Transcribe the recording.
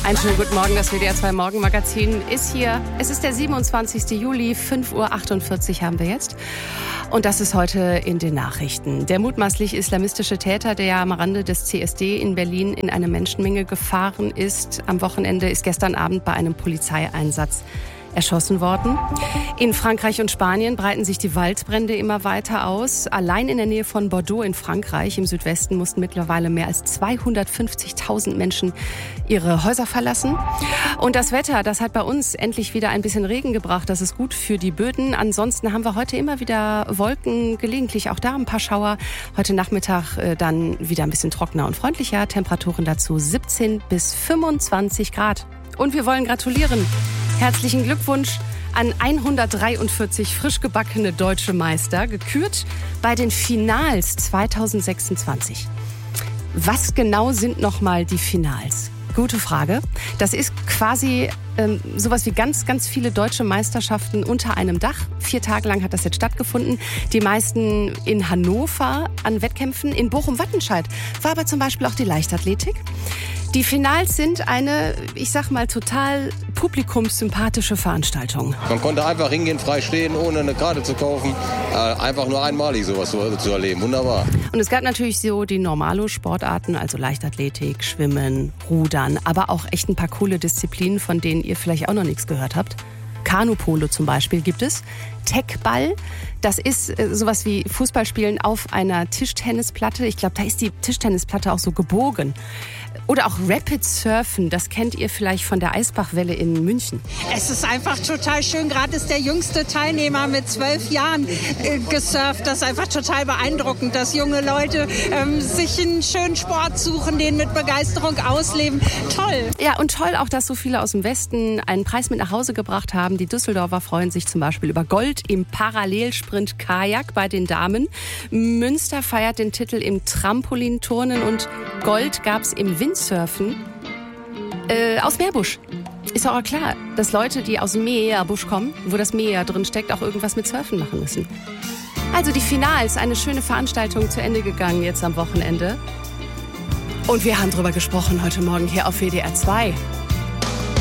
Einen schönen guten Morgen, das WDR 2 Morgenmagazin ist hier. Es ist der 27. Juli, 5:48 Uhr haben wir jetzt. Und das ist heute in den Nachrichten. Der mutmaßlich islamistische Täter, der am Rande des CSD in Berlin in eine Menschenmenge gefahren ist, am Wochenende ist gestern Abend bei einem Polizeieinsatz erschossen worden. In Frankreich und Spanien breiten sich die Waldbrände immer weiter aus. Allein in der Nähe von Bordeaux in Frankreich im Südwesten mussten mittlerweile mehr als 250.000 Menschen ihre Häuser verlassen. Und das Wetter, das hat bei uns endlich wieder ein bisschen Regen gebracht. Das ist gut für die Böden. Ansonsten haben wir heute immer wieder Wolken, gelegentlich auch da ein paar Schauer. Heute Nachmittag dann wieder ein bisschen trockener und freundlicher. Temperaturen dazu 17 bis 25 Grad. Und wir wollen gratulieren. Herzlichen Glückwunsch an 143 frisch gebackene deutsche Meister, gekürt bei den Finals 2026. Was genau sind nochmal die Finals? Gute Frage. Das ist quasi sowas wie ganz, ganz viele deutsche Meisterschaften unter einem Dach. 4 Tage lang hat das jetzt stattgefunden. Die meisten in Hannover an Wettkämpfen. In Bochum-Wattenscheid war aber zum Beispiel auch die Leichtathletik. Die Finals sind eine, ich sag mal, total publikumssympathische Veranstaltung. Man konnte einfach hingehen, frei stehen, ohne eine Karte zu kaufen. Einfach nur einmalig sowas zu erleben. Wunderbar. Und es gab natürlich so die Normalo-Sportarten, also Leichtathletik, Schwimmen, Rudern, aber auch echt ein paar coole Disziplinen, von denen ihr vielleicht auch noch nichts gehört habt. Kanupolo zum Beispiel gibt es. Techball, das ist sowas wie Fußballspielen auf einer Tischtennisplatte. Ich glaube, da ist die Tischtennisplatte auch so gebogen. Oder auch Rapid Surfen, das kennt ihr vielleicht von der Eisbachwelle in München. Es ist einfach total schön. Gerade ist der jüngste Teilnehmer mit 12 Jahren gesurft. Das ist einfach total beeindruckend, dass junge Leute sich einen schönen Sport suchen, den mit Begeisterung ausleben. Toll. Ja, und toll auch, dass so viele aus dem Westen einen Preis mit nach Hause gebracht haben. Die Düsseldorfer freuen sich zum Beispiel über Gold im Parallelsprint Kajak bei den Damen. Münster feiert den Titel im Trampolinturnen und Gold gab's im Windsurfen aus Meerbusch. Ist auch klar, dass Leute, die aus Meerbusch kommen, wo das Meer drin steckt, auch irgendwas mit Surfen machen müssen. Also die Finals, eine schöne Veranstaltung zu Ende gegangen jetzt am Wochenende. Und wir haben drüber gesprochen heute Morgen hier auf WDR 2.